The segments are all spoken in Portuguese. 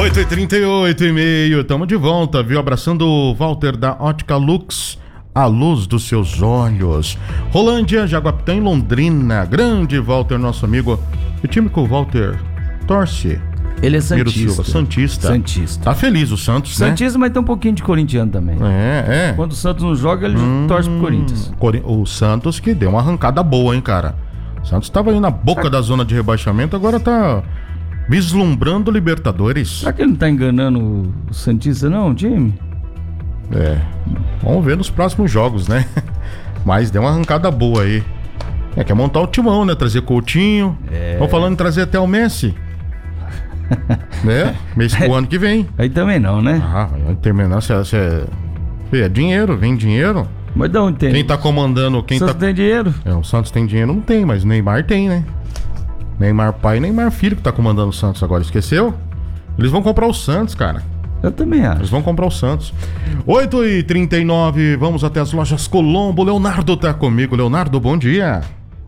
8h38, estamos de volta, viu? Abraçando o Walter da Ótica Lux, a luz dos seus olhos. Rolândia, Jaguapitã e Londrina. Grande Walter, nosso amigo. O time que o Walter torce. Ele é santista. Silva, Santista. Tá feliz o Santos, né? Santista, mas tem um pouquinho de corintiano também. É. Quando o Santos não joga, ele torce pro Corinthians. O Santos que deu uma arrancada boa, hein, cara? O Santos tava aí na boca da zona de rebaixamento, agora tá vislumbrando Libertadores. Será que ele não tá enganando o Santista, não, time? Vamos ver nos próximos jogos, né? Mas deu uma arrancada boa aí. Quer montar o timão, né? Trazer Coutinho. Estão falando em trazer até o Messi. Né? Mês pro ano que vem. Aí também não, né? Vai terminar. É dinheiro, vem dinheiro. Mas de onde tem? Quem tá comandando? O Santos tem dinheiro? O Santos tem dinheiro? Não tem, mas o Neymar tem, né? Neymar pai e Neymar filho que tá comandando o Santos agora, esqueceu? Eles vão comprar o Santos, cara. Eu também acho. Eles vão comprar o Santos. 8h39, vamos até as lojas Colombo. Leonardo tá comigo. Leonardo, bom dia.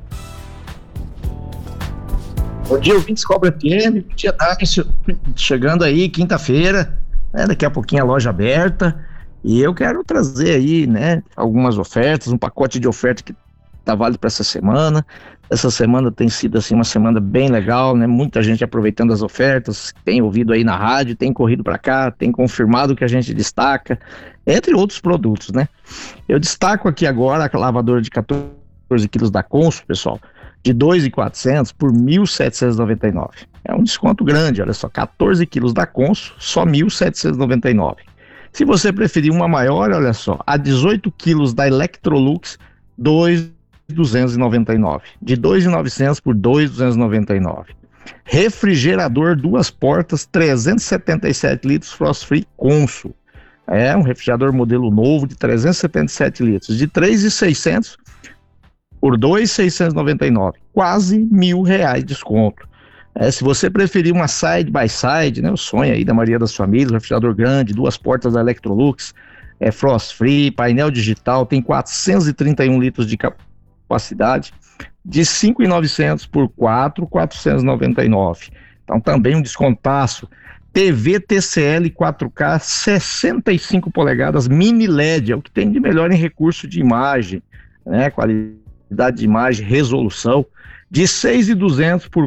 Bom dia, ouvintes Cobra FM. Bom dia, Darcio. Chegando aí, quinta-feira, né? Daqui a pouquinho a loja aberta. E eu quero trazer aí, né, algumas ofertas, um pacote de oferta que tá válido para essa semana. Essa semana tem sido assim uma semana bem legal, né? Muita gente aproveitando as ofertas, tem ouvido aí na rádio, tem corrido para cá, tem confirmado o que a gente destaca, entre outros produtos, né? Eu destaco aqui agora a lavadora de 14 quilos da Consul, pessoal, de 2.400 por 1.799. É um desconto grande, olha só, 14 quilos da Consul, só 1.799. Se você preferir uma maior, olha só, a 18 quilos da Electrolux, 2.299. De 2.900 por 2.299. Refrigerador duas portas, 377 litros Frost Free Consul. É um refrigerador modelo novo de 377 litros. De 3.600 por 2.699. Quase R$1.000 de desconto. Se você preferir uma side by side, né, o sonho aí da maioria das famílias, refrigerador grande, duas portas da Electrolux, Frost Free, painel digital, tem 431 litros de capacidade, de 5.900 por 4.499. Então também um descontaço. TV TCL 4K 65 polegadas mini LED, é o que tem de melhor em recurso de imagem, né, qualidade de imagem, resolução, de 6.200 por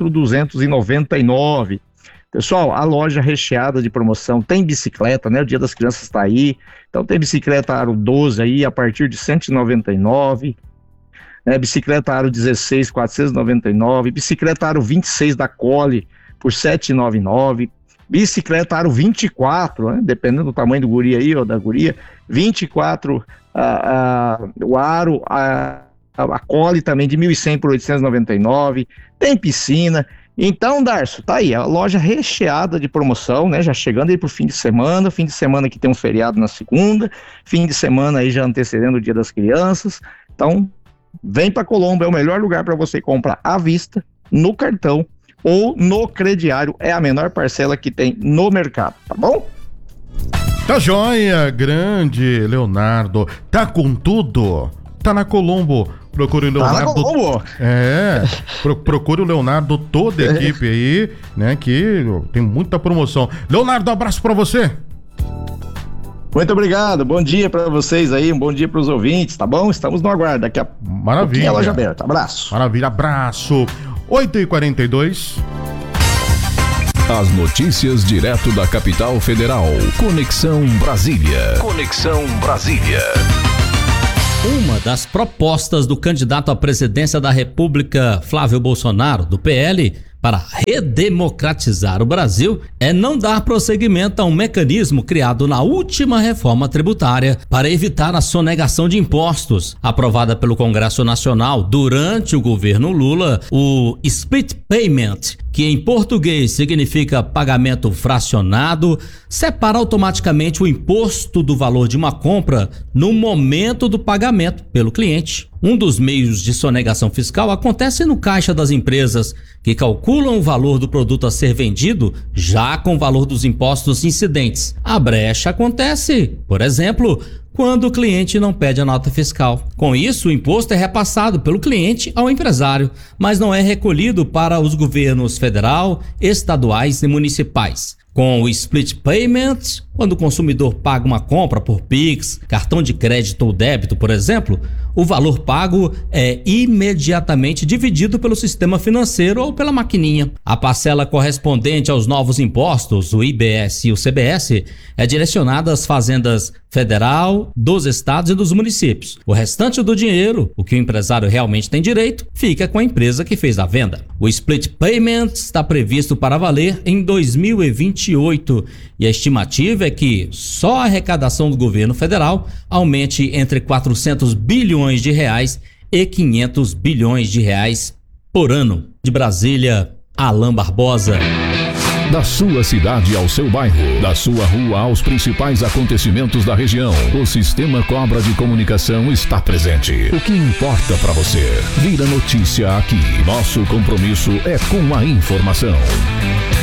4.299. Pessoal, a loja recheada de promoção, tem bicicleta, né? O Dia das Crianças está aí, então tem bicicleta aro 12 aí a partir de 199, né? Bicicleta aro 16, 499, bicicleta aro 26 da Cole por 799, bicicleta aro 24, né? Dependendo do tamanho do guri aí, ou da guria, 24, o aro, a Cole também de 1.100 por 899, tem piscina. Então, Darcio, tá aí, a loja recheada de promoção, né, já chegando aí pro fim de semana que tem um feriado na segunda, fim de semana aí já antecedendo o Dia das Crianças. Então, vem pra Colombo, é o melhor lugar para você comprar à vista, no cartão ou no crediário, é a menor parcela que tem no mercado, tá bom? Tá joia, grande Leonardo, tá com tudo, tá na Colombo. Procure o Leonardo. Procure o Leonardo, toda a equipe aí, né? Que tem muita promoção. Leonardo, um abraço pra você. Muito obrigado, bom dia pra vocês aí, um bom dia pros ouvintes, tá bom? Estamos no aguardo, daqui a pouquinho a loja aberta, abraço. Maravilha, abraço. 8h42. As notícias direto da capital federal. Conexão Brasília. Uma das propostas do candidato à presidência da República, Flávio Bolsonaro, do PL, para redemocratizar o Brasil, é não dar prosseguimento a um mecanismo criado na última reforma tributária para evitar a sonegação de impostos. Aprovada pelo Congresso Nacional durante o governo Lula, o Split Payment, que em português significa pagamento fracionado, separa automaticamente o imposto do valor de uma compra no momento do pagamento pelo cliente. Um dos meios de sonegação fiscal acontece no caixa das empresas, que calculam o valor do produto a ser vendido já com o valor dos impostos incidentes. A brecha acontece, por exemplo, quando o cliente não pede a nota fiscal. Com isso, o imposto é repassado pelo cliente ao empresário, mas não é recolhido para os governos federal, estaduais e municipais. Com o Split Payment, quando o consumidor paga uma compra por Pix, cartão de crédito ou débito, por exemplo, o valor pago é imediatamente dividido pelo sistema financeiro ou pela maquininha. A parcela correspondente aos novos impostos, o IBS e o CBS, é direcionada às fazendas federal, dos estados e dos municípios. O restante do dinheiro, o que o empresário realmente tem direito, fica com a empresa que fez a venda. O Split Payment está previsto para valer em 2028 e a estimativa é que só a arrecadação do governo federal aumente entre 400 bilhões de reais e 500 bilhões de reais por ano. De Brasília, Alain Barbosa. Da sua cidade ao seu bairro, da sua rua aos principais acontecimentos da região, o Sistema Cobra de Comunicação está presente. O que importa para você? Vira notícia aqui. Nosso compromisso é com a informação.